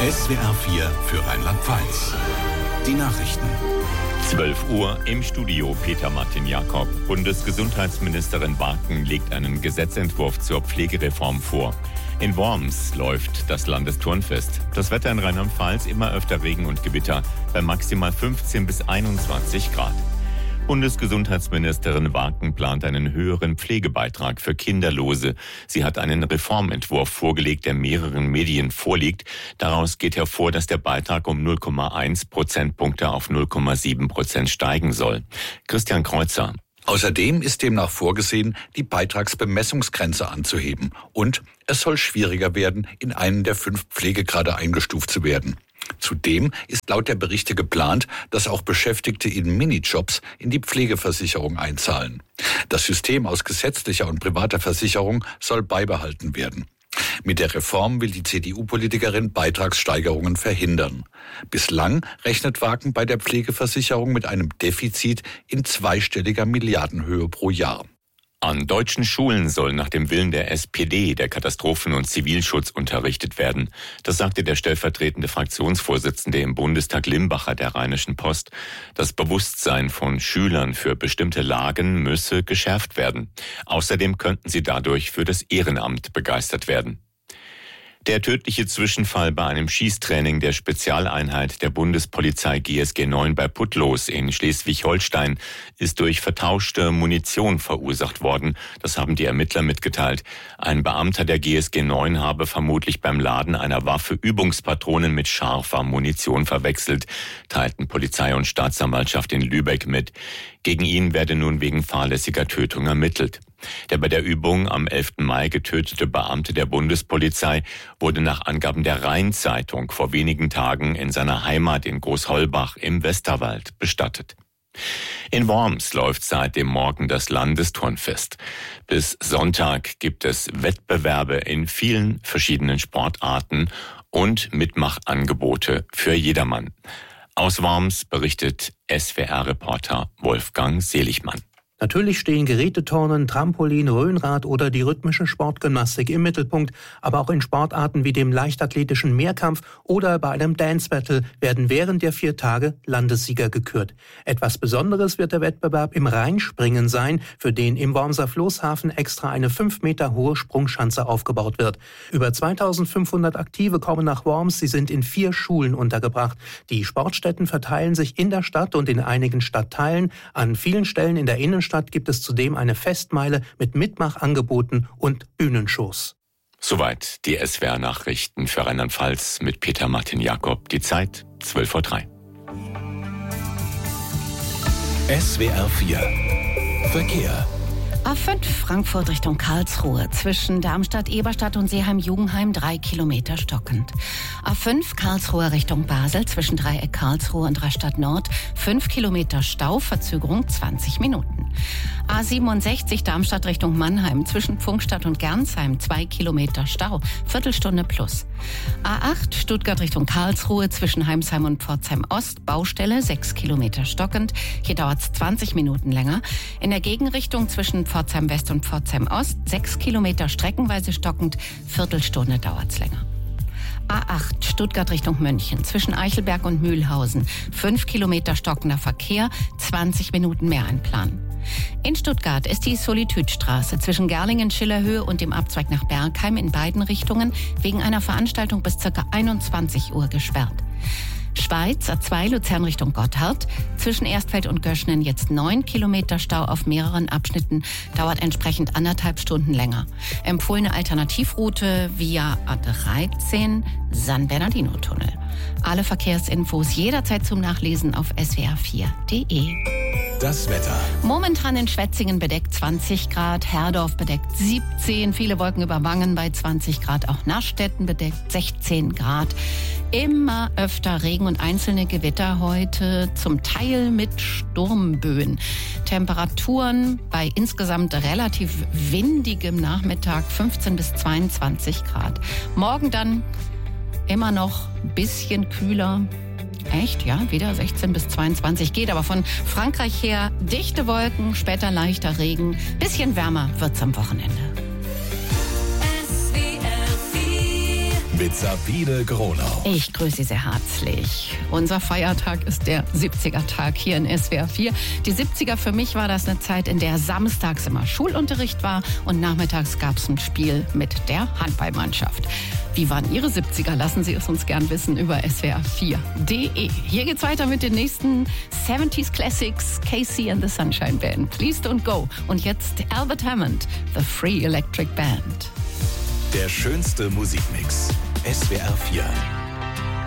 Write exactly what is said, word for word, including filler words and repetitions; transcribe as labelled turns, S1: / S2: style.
S1: S W R vier für Rheinland-Pfalz. Die Nachrichten.
S2: zwölf Uhr im Studio Peter Martin Jakob. Bundesgesundheitsministerin Barken legt einen Gesetzentwurf zur Pflegereform vor. In Worms läuft das Landesturnfest. Das Wetter in Rheinland-Pfalz immer öfter Regen und Gewitter bei maximal fünfzehn bis einundzwanzig Grad. Bundesgesundheitsministerin Barken plant einen höheren Pflegebeitrag für Kinderlose. Sie hat einen Reformentwurf vorgelegt, der mehreren Medien vorliegt. Daraus geht hervor, dass der Beitrag um null Komma eins Prozentpunkte auf null Komma sieben Prozent steigen soll. Christian Kreuzer.
S3: Außerdem ist demnach vorgesehen, die Beitragsbemessungsgrenze anzuheben. Und es soll schwieriger werden, in einen der fünf Pflegegrade eingestuft zu werden. Zudem ist laut der Berichte geplant, dass auch Beschäftigte in Minijobs in die Pflegeversicherung einzahlen. Das System aus gesetzlicher und privater Versicherung soll beibehalten werden. Mit der Reform will die C D U-Politikerin Beitragssteigerungen verhindern. Bislang rechnet Barken bei der Pflegeversicherung mit einem Defizit in zweistelliger Milliardenhöhe pro Jahr.
S2: An deutschen Schulen soll nach dem Willen der S P D der Katastrophen- und Zivilschutz unterrichtet werden. Das sagte der stellvertretende Fraktionsvorsitzende im Bundestag Limbacher der Rheinischen Post. Das Bewusstsein von Schülern für bestimmte Lagen müsse geschärft werden. Außerdem könnten sie dadurch für das Ehrenamt begeistert werden. Der tödliche Zwischenfall bei einem Schießtraining der Spezialeinheit der Bundespolizei G S G neun bei Puttlos in Schleswig-Holstein ist durch vertauschte Munition verursacht worden. Das haben die Ermittler mitgeteilt. Ein Beamter der G S G neun habe vermutlich beim Laden einer Waffe Übungspatronen mit scharfer Munition verwechselt, teilten Polizei und Staatsanwaltschaft in Lübeck mit. Gegen ihn werde nun wegen fahrlässiger Tötung ermittelt. Der bei der Übung am elften Mai getötete Beamte der Bundespolizei wurde nach Angaben der Rhein-Zeitung vor wenigen Tagen in seiner Heimat in Großholbach im Westerwald bestattet. In Worms läuft seit dem Morgen das Landesturnfest. Bis Sonntag gibt es Wettbewerbe in vielen verschiedenen Sportarten und Mitmachangebote für jedermann. Aus Worms berichtet S W R-Reporter Wolfgang Seligmann.
S4: Natürlich stehen Geräteturnen, Trampolin, Rhönrad oder die rhythmische Sportgymnastik im Mittelpunkt, aber auch in Sportarten wie dem leichtathletischen Mehrkampf oder bei einem Dance Battle werden während der vier Tage Landessieger gekürt. Etwas Besonderes wird der Wettbewerb im Rheinspringen sein, für den im Wormser Floßhafen extra eine fünf Meter hohe Sprungschanze aufgebaut wird. Über zweitausendfünfhundert Aktive kommen nach Worms, sie sind in vier Schulen untergebracht. Die Sportstätten verteilen sich in der Stadt und in einigen Stadtteilen. An vielen Stellen in der Innenstadt gibt es zudem eine Festmeile mit Mitmachangeboten und Bühnenshows.
S2: Soweit die S W R-Nachrichten für Rheinland-Pfalz mit Peter Martin Jakob. Die Zeit zwölf Uhr drei.
S1: S W R vier Verkehr.
S5: A fünf Frankfurt Richtung Karlsruhe, zwischen Darmstadt-Eberstadt und Seeheim-Jugenheim drei Kilometer stockend. A fünf Karlsruhe Richtung Basel, zwischen Dreieck Karlsruhe und Rastatt Nord fünf Kilometer Stau, Verzögerung zwanzig Minuten. A siebenundsechzig Darmstadt Richtung Mannheim, zwischen Pfungstadt und Gernsheim zwei Kilometer Stau, Viertelstunde plus. A acht Stuttgart Richtung Karlsruhe, zwischen Heimsheim und Pforzheim Ost, Baustelle sechs Kilometer stockend, hier dauert es zwanzig Minuten länger. In der Gegenrichtung zwischen Pforzheim West und Pforzheim Ost, sechs Kilometer streckenweise stockend, Viertelstunde dauert's länger. A acht Stuttgart Richtung München, zwischen Eichelberg und Mühlhausen, fünf Kilometer stockender Verkehr, zwanzig Minuten mehr einplanen. In Stuttgart ist die Solitüdstraße zwischen Gerlingen-Schillerhöhe und dem Abzweig nach Bergheim in beiden Richtungen wegen einer Veranstaltung bis ca. einundzwanzig Uhr gesperrt. Schweiz, A zwei Luzern Richtung Gotthard, zwischen Erstfeld und Göschnen jetzt neun Kilometer Stau auf mehreren Abschnitten, dauert entsprechend anderthalb Stunden länger. Empfohlene Alternativroute via A dreizehn San Bernardino-Tunnel. Alle Verkehrsinfos jederzeit zum Nachlesen auf s w r vier punkt d e.
S1: Das Wetter.
S5: Momentan in Schwetzingen bedeckt zwanzig Grad, Herdorf bedeckt siebzehn, viele Wolken über Wangen bei zwanzig Grad, auch Nassstetten bedeckt sechzehn Grad. Immer öfter Regen und einzelne Gewitter heute, zum Teil mit Sturmböen. Temperaturen bei insgesamt relativ windigem Nachmittag fünfzehn bis zweiundzwanzig Grad. Morgen dann immer noch ein bisschen kühler. Echt, ja, wieder sechzehn bis zweiundzwanzig geht, aber von Frankreich her dichte Wolken, später leichter Regen. Bisschen wärmer wird's am Wochenende.
S6: S W R vier
S1: mit Sabine Gronau.
S5: Ich grüße Sie sehr herzlich. Unser Feiertag ist der siebziger-Tag hier in S W R vier. Die siebziger, für mich war das eine Zeit, in der samstags immer Schulunterricht war und nachmittags gab es ein Spiel mit der Handballmannschaft. Wie waren Ihre siebziger? Lassen Sie es uns gern wissen über S W R vier punkt de. Hier geht's weiter mit den nächsten siebziger Classics. Casey and the Sunshine Band, Please Don't Go. Und jetzt Albert Hammond, The Free Electric Band.
S1: Der schönste Musikmix. S W R vier.